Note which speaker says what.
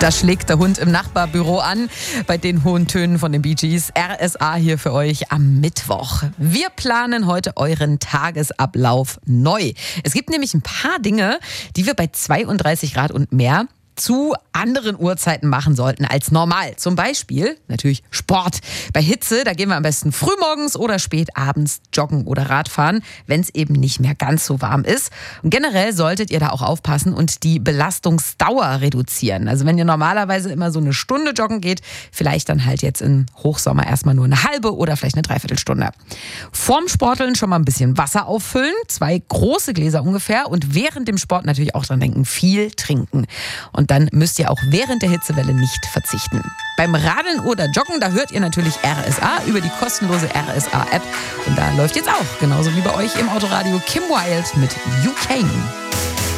Speaker 1: Da schlägt der Hund im Nachbarbüro an bei den hohen Tönen von den Bee Gees. RSA hier für euch am Mittwoch. Wir planen heute euren Tagesablauf neu. Es gibt nämlich ein paar Dinge, die wir bei 32 Grad und mehr zu anderen Uhrzeiten machen sollten als normal. Zum Beispiel natürlich Sport. Bei Hitze, da gehen wir am besten frühmorgens oder spät abends joggen oder Radfahren, wenn es eben nicht mehr ganz so warm ist. Und generell solltet ihr da auch aufpassen und die Belastungsdauer reduzieren. Also wenn ihr normalerweise immer so eine Stunde joggen geht, vielleicht dann halt jetzt im Hochsommer erstmal nur eine halbe oder vielleicht eine Dreiviertelstunde. Vorm Sporteln schon mal ein bisschen Wasser auffüllen, 2 große Gläser ungefähr, und während dem Sport natürlich auch dran denken, viel trinken. Und dann müsst ihr auch während der Hitzewelle nicht verzichten. Beim Radeln oder Joggen, da hört ihr natürlich RSA über die kostenlose RSA-App. Und da läuft jetzt auch, genauso wie bei euch im Autoradio, Kim Wilde mit You Came.